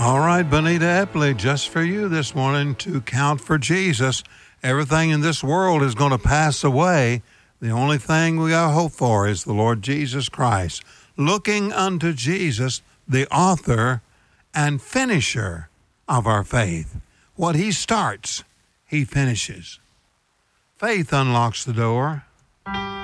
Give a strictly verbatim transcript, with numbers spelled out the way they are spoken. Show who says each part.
Speaker 1: All right, Bonita Epley, just for you this morning to count for Jesus. Everything in this world is going to pass away. The only thing we got hope for is the Lord Jesus Christ. Looking unto Jesus, the author and finisher of our faith. What he starts, he finishes. Faith unlocks the door.